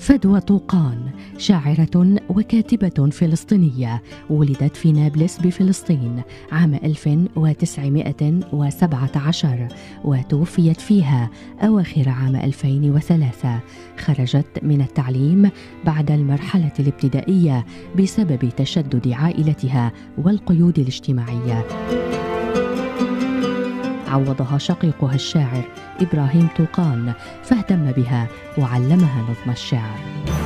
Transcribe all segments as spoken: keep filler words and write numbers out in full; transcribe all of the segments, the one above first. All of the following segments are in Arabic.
فدوى طوقان شاعرة وكاتبة فلسطينية، ولدت في نابلس بفلسطين عام ألف وتسعمائة وسبعة عشر وتوفيت فيها أواخر عام ألفين وثلاثة. خرجت من التعليم بعد المرحلة الابتدائية بسبب تشدد عائلتها والقيود الاجتماعية. عوضها شقيقها الشاعر إبراهيم طوقان فاهتم بها وعلمها نظم الشعر.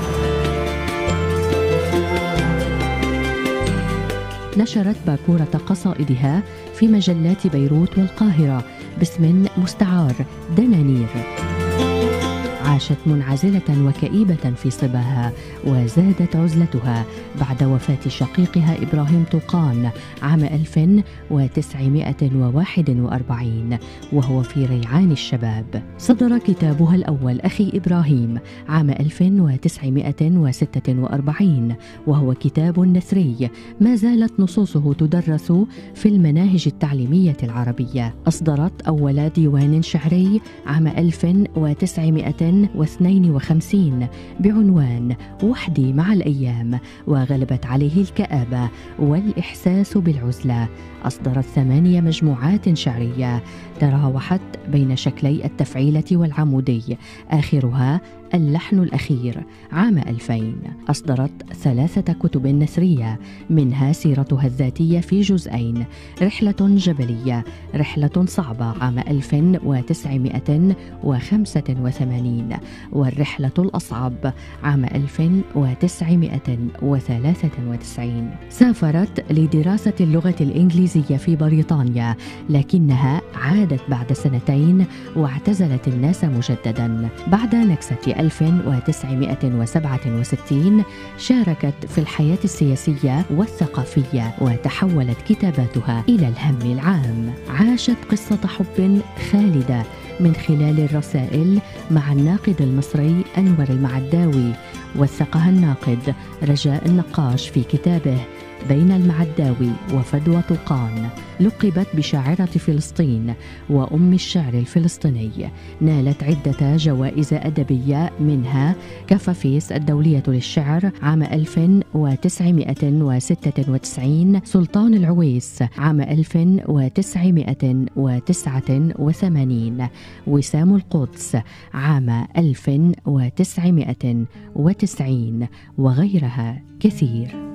نشرت باكورة قصائدها في مجلات بيروت والقاهرة باسم مستعار دنانير. عاشت منعزلة وكئيبة في صباها، وزادت عزلتها بعد وفاة شقيقها إبراهيم طوقان عام ألف وتسعمائة وواحد وأربعين وهو في ريعان الشباب. صدر كتابها الأول أخي إبراهيم عام ألف وتسعمائة وستة وأربعين وهو كتاب نثري ما زالت نصوصه تدرس في المناهج التعليمية العربية. أصدرت أول ديوان شعري عام ألف وتسعمائة واثنين وخمسين بعنوان وحدي مع الأيام، وغلبت عليه الكآبة والإحساس بالعزلة. أصدرت ثمانية مجموعات شعرية تراوحت بين شكلي التفعيلة والعمودي، آخرها اللحن الأخير عام ألفين. أصدرت ثلاثة كتب نثرية، منها سيرتها الذاتية في جزئين، رحلة جبلية رحلة صعبة عام ألف وتسعمائة وخمسة وثمانين والرحلة الأصعب عام ألف وتسعمائة وثلاثة وتسعين. سافرت لدراسة اللغة الإنجليزية في بريطانيا، لكنها عادت بعد سنتين واعتزلت الناس مجددا. بعد نكسة ألف وتسعمائة وسبعة وستين شاركت في الحياة السياسية والثقافية، وتحولت كتاباتها إلى الهم العام. عاشت قصة حب خالدة من خلال الرسائل مع الناقد المصري أنور المعداوي. وثقها الناقد رجاء النقاش في كتابه بين المعداوي وفدوى طوقان. لقبت بشاعرة فلسطين وأم الشعر الفلسطيني. نالت عدة جوائز أدبية، منها كفافيس الدولية للشعر عام ألف وتسعمائة وستة وتسعين، سلطان العويس عام ألف وتسعمائة وتسعة وثمانين، وسام القدس عام ألف وتسعمائة وتسعين، وغيرها كثير.